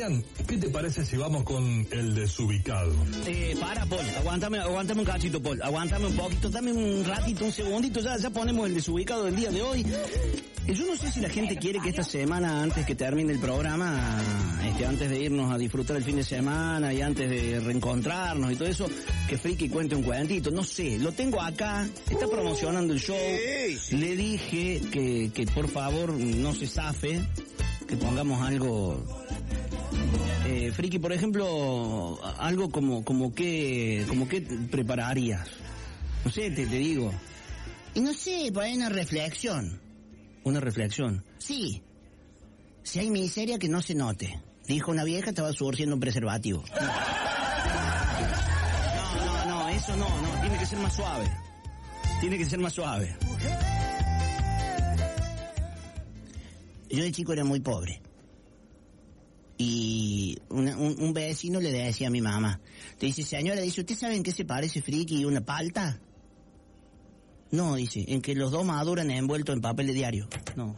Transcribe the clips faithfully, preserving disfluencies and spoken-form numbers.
Adrián, ¿qué te parece si vamos con el desubicado? Eh, para, Paul, aguántame, aguántame un cachito, Paul, aguántame un poquito, dame un ratito, un segundito, ya, ya ponemos el desubicado del día de hoy. Eh, yo no sé si la gente quiere que esta semana, antes que termine el programa, este, antes de irnos a disfrutar el fin de semana y antes de reencontrarnos y todo eso, que Friki cuente un cuentito, no sé, lo tengo acá, está promocionando el show, le dije que, que por favor no se zafe, que pongamos algo... Eh, Friki, por ejemplo, algo como como que como que prepararías. No sé, te, te digo. Y no sé, por ahí una reflexión. Una reflexión. Sí. Si hay miseria, que no se note. Dijo una vieja, estaba surciendo un preservativo. No, no, no, eso no, no, tiene que ser más suave. Tiene que ser más suave. Yo de chico era muy pobre. Y una, un, un vecino le decía a mi mamá, te dice, señora, dice, ¿usted sabe en qué se parece Friki y una palta? No, dice, en que los dos maduran envueltos en papel de diario. No.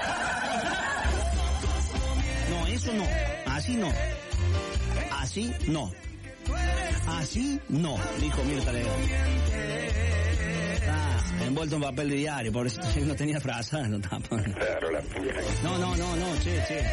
No, eso no. Así no. Así no. Así no, dijo Mirta Legrand. Ah, envuelto en papel de diario, pobrecito, no tenía frase, no tapa. No, no, no, no, che, che.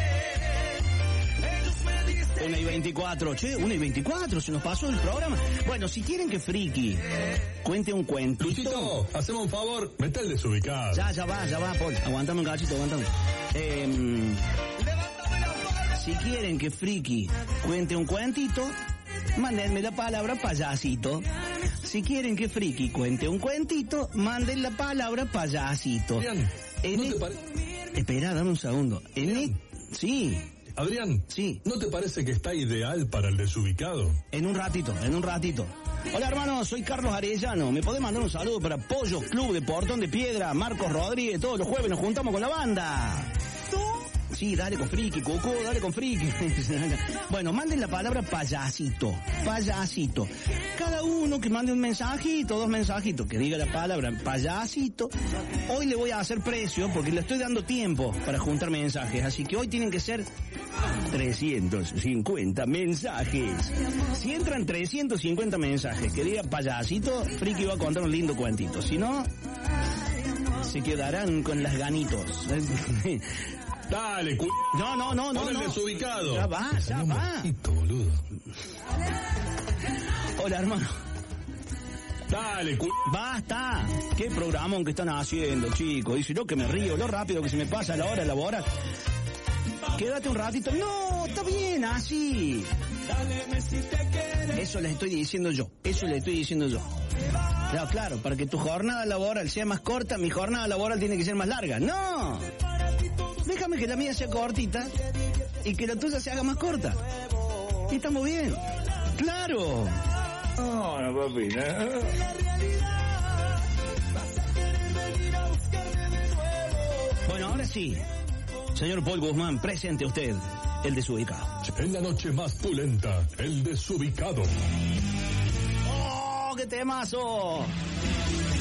Una y veinticuatro, che, una y veinticuatro, se nos pasó el programa. Bueno, si quieren que Friki cuente un cuentito... Luchito, hacemos un favor, mete el desubicado. Ya, ya va, ya va, Paul, aguantame un cachito, aguantame. Eh, si quieren que Friki cuente un cuentito, mándenme la palabra payasito. Si quieren que Friki cuente un cuentito, manden la palabra payasito. Adrián, en ¿no el... te parece? Espera, dame un segundo. En el... Sí... Adrián, sí. ¿No te parece que está ideal para el desubicado? En un ratito, en un ratito. Hola hermano, soy Carlos Arellano. ¿Me podés mandar un saludo para Pollo Club de Portón de Piedra, Marcos Rodríguez? Todos los jueves nos juntamos con la banda. Sí, dale con Friki, Cucú, dale con Friki. Bueno, manden la palabra payasito, payasito. Cada uno que mande un mensajito, dos mensajitos, que diga la palabra payasito. Hoy le voy a hacer precio porque le estoy dando tiempo para juntar mensajes, así que hoy tienen que ser trescientos cincuenta mensajes. Si entran trescientos cincuenta mensajes que diga payasito, Friki va a contar un lindo cuentito. Si no, se quedarán con las ganitos. Dale, cu... No, no, no, no. Pon el no. desubicado. Ya va, ya un va. Bajito, boludo. Hola, hermano. Dale, cu... Basta. Qué programón que están haciendo, chicos. Dice, no, que me río, lo rápido que se me pasa la hora laboral. Quédate un ratito. No, está bien, así. Eso les estoy diciendo yo. Eso les estoy diciendo yo. Claro, claro, para que tu jornada laboral sea más corta, mi jornada laboral tiene que ser más larga. No. Déjame que la mía sea cortita y que la tuya se haga más corta. Y estamos bien. ¡Claro! No, no, papi, no. Bueno, ahora sí. Señor Paul Guzmán, presente usted el desubicado. En la noche más pulenta, el desubicado. ¡Oh, qué temazo!